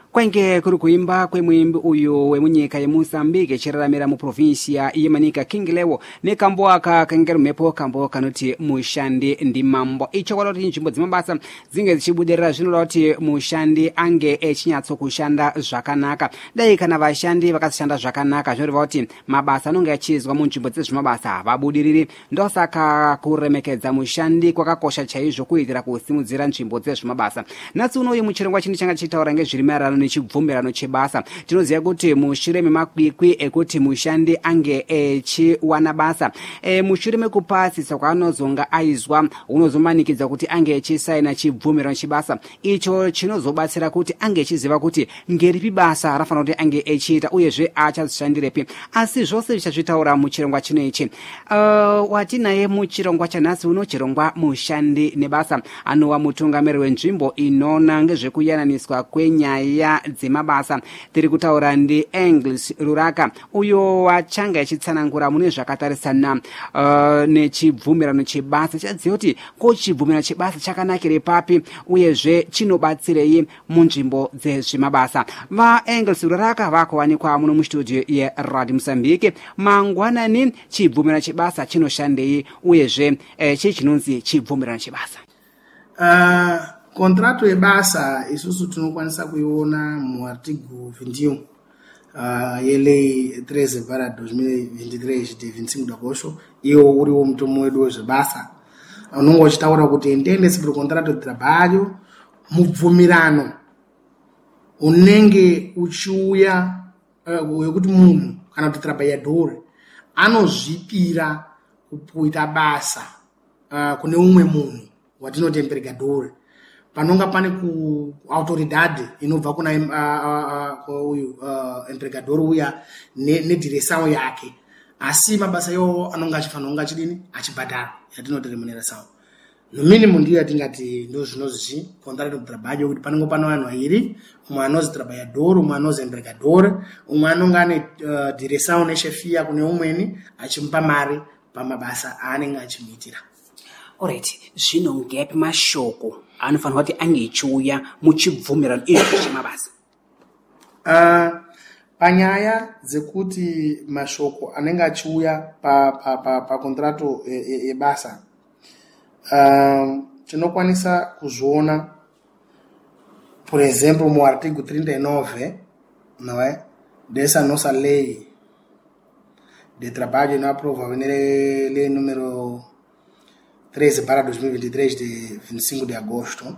Kwenge kuri kuimba kwemwimbi uyu wemunyika ya Mozambique chiraramira mu provincia yemanika Kingilewo ne kambo aka kangerumepo kambo kanoti mushandi ndi mambo icho kwaloti nchimbo dzimabasa zinge zichibuderera zvino loti mushandi ange echinyatso kushanda zvakanaka dai kana vashandi vakashanda zvakanaka zvinoreva kuti mabasa anonge achizwa mu nzvimbo dzezvimabasa vabudiriri ndosaka kuremekedza mushandi kwakakosha chaizvo kuitira kusimudzira nzvimbo dzezvimabasa natsi unoyu muchirongwa chini changa chitaura ngezviri maererano nechibvumirano chebasa tinoziva kuti mushure memakwikwi ekuti mushandi ange echiwana basa mushure mekupasisa kwaanozonga aizwa unozomanikidza kuti ange echisaina chibvumirano chebasa icho chinozobatsira kuti ange echiziva kuti ngeripi basa rafanira kuti ange echiita uyezve achazishandirepi asi zvose zvichazvitaura muchirongwa chino ichi watinaye muchirongwa chanhasi uno chirongwa mushandi nebasa anowa mutungamiri wenzvimbo inoona ngezvekuyananiswa kwenyaya dzemabasa tiri kutaura ndi Engels Ruraka uyo wachanga echitsanangura mune zvakatarisana nechibvumirano chebasa chadziva kuti ko chibvumirano chebasa chakanakire papi uyezve chinobatsirei munzvimbo dzezvimabasa. VaEngels Ruraka vakuwanikwa muno mustudio yeRadio Mozambique mangwanani. Chibvumirano chebasa chinoshandei uyezve chichinonzi chibvumirano chebasa? Contrato yebasa isusu tinokwanisa kuiona mu artigo 21 yelei 13/2023 de 25 de agosto iyo uriwo mutomo wedu wezvebasa unonga uchitaura kuti entende sobre contrato de trabalho mubvumirano unenge uchiuya wekuti munhu kana kuti trabalhador anozvipira kuita basa kune umwe munhu watinoti empregador panonga pane ku autoridade inobva kuna uyu empregador uya nedireção yake asi mabasa yo anonga achifanira kunga achidini achibhadhara yatinoti remuneração no mínimo ndiyo yatingati ndo zvinozvi contrato de trabalho kuti panonga pano vanhu vairi umwe anozi trabalhador umwe anozi empregador umwe anonga ane direção nechefia kune umweni achimupa mari pamabasa aanenge achimuitira. Alright, zvino ngepi mashoko anofanira kuti ange echiuya muchibvumirano icho chemabasa? Panyaya dzekuti mashoko anenge achiuya pa contrato yebasa tinokwanisa kuzviona por exemplo mu artigo 39 não é dessa nossa lei de trabalho não aprovada lei número 13/2023 de 25 de agosto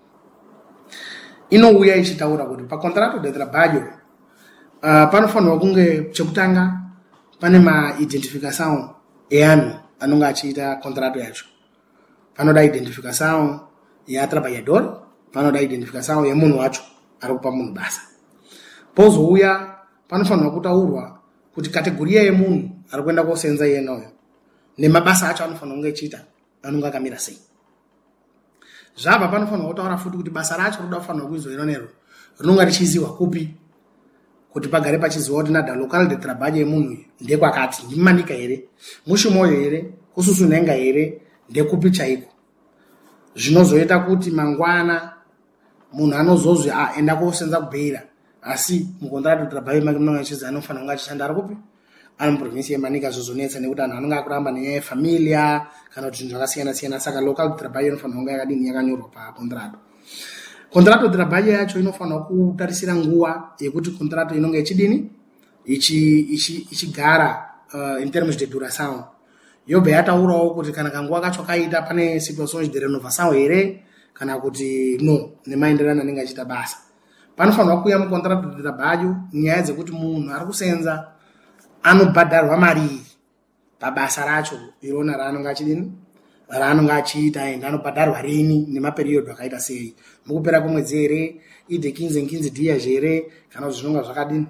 inouya ichitaura kuti pa contrato de trabalho panofanirwa kunge chekutanga pane maidentificação eanhu anonga achiita contrato yacho. Panoda identificação ya trabalhador, panoda identificação ya munhu wacho ari kupa munhu basa. Pozouya panofanirwa kutaurwa kuti kategoria yemunhu ari kuenda kosenza iyenayo nemabasa acho anofanirwa kunge echiita anonga akamira sei. Zvabva panofanirwa kutaura futi kuti basa racho roda kufanirwa kuizoita nero rinonga richiziwa kupi kuti pagare pachiziwa kuti nada local de trabalho yemunhu ndekwakati ndimanika here mushumoyo here kususunenga here ndekupi chaiko zvinozoita kuti mangwana munhu anozozvi enda kosenza kubheira asi mukontrato trabalho make munonga achizi anofanira kunga achishanda ari kupi ari muprovinsi yemanika zvozonetsa nekuti anhu anonga akuramba nenyaya yefamilia kana kuti zvinhu zvakasiyana siyana saka local trabalho inofanira kunga yakadini yakanyorwa pakontrato. Contrato de trabalho yacho inofanira kutarisira nguva yekuti contrato inonga ichidini ichigara in termos de duração yobva yataurawo kuti kana kanguva kacho kaita pane situações de renovação here kana kuti no nemaenderano anenge achiita basa panofanirwa kuuya mucontrato de trabalho nyaya dzekuti munhu ari kusenza anobhadharwa mari pabasa racho irona raanonga achidini raanonga achiita ende anobhadharwa rini nemaperiodho akaita sei mukupera kwemwedzi here ide 15 dias here kana kuti zvinonga zvakadini